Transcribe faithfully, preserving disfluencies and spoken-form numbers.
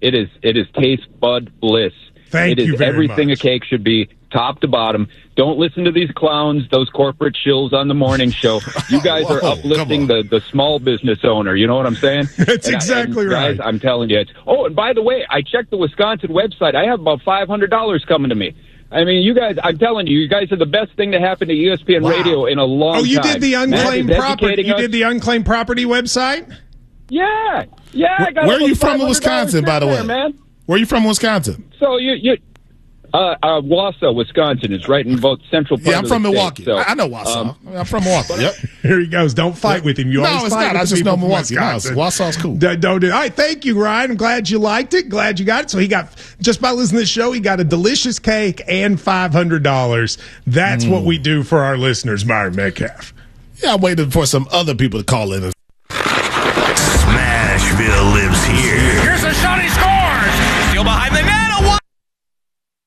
It is it is taste bud bliss. Thank it is you very everything much. a cake should be, top to bottom. Don't listen to these clowns, those corporate shills on the morning show. You guys Whoa, are uplifting come the, the small business owner. You know what I'm saying? That's And I- exactly and guys, right. I'm telling you. It's, oh, and by the way, I checked the Wisconsin website. I have about five hundred dollars coming to me. I mean, you guys, I'm telling you, you guys are the best thing to happen to E S P N Wow. Radio in a long time. Oh, you did the unclaimed Matt is property. educating You us. did the unclaimed property website? Yeah, yeah. I got Where are you almost from in five hundred dollars Wisconsin, by the there, way? man. Where are you from, Wisconsin? So you, you, uh, uh, Wausau, Wisconsin is right in both central part Yeah, I'm of from the Milwaukee. state, so, I I know Wausau. um, I'm from Milwaukee. Yep. Here he goes. Don't fight with him. You No, always it's fight not. with I the just people know from Milwaukee. No, Wisconsin. Wausau's cool. D- Don't do. All right, thank you, Ryan. I'm glad you liked it. Glad you got it. So he got, just by listening to the show, he got a delicious cake and five hundred dollars. That's Mm. what we do for our listeners, Myron Metcalf. Yeah, I'm waiting for some other people to call in and